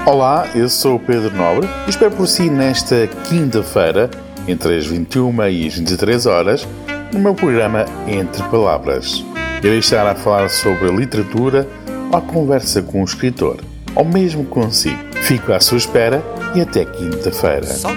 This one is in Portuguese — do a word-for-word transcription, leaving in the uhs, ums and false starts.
Olá, eu sou o Pedro Nobre e espero por si nesta quinta-feira, entre as vinte e uma e as vinte e três horas, no meu programa Entre Palavras. Irei estar a falar sobre literatura ou a conversa com o escritor, ou mesmo consigo. Fico à sua espera e até quinta-feira.